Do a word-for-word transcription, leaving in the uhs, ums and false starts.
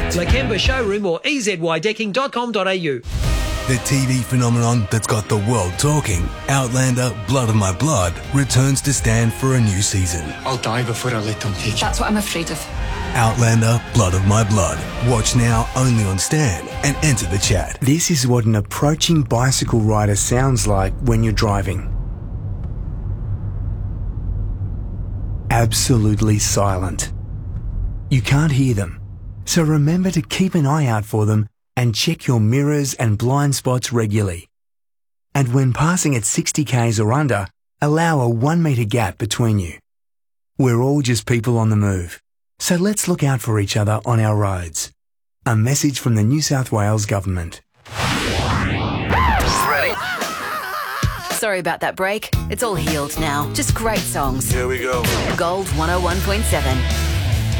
Lakemba Showroom or e z y decking dot com dot a u. The T V phenomenon that's got the world talking, Outlander Blood of My Blood, returns to Stan for a new season. I'll die before I let them take you. That's what I'm afraid of. Outlander Blood of My Blood. Watch now only on Stan and enter the chat. This is what an approaching bicycle rider sounds like when you're driving. Absolutely silent. You can't hear them, so remember to keep an eye out for them and check your mirrors and blind spots regularly. And when passing at sixty kays or under, allow a one metre gap between you. We're all just people on the move, so let's look out for each other on our roads. A message from the New South Wales Government. Ready. Sorry about that break. It's all healed now. Just great songs. Here we go. Gold one oh one point seven.